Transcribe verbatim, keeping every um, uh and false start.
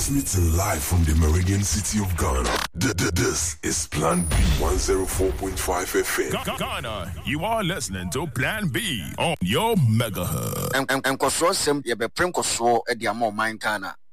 Transmitting live from the Meridian city of Ghana. This is Plan B one oh four point five F M. Ghana, you are listening to Plan B on your megahertz. And and and Koso sem ye be prim Koso e dia mo man Ghana.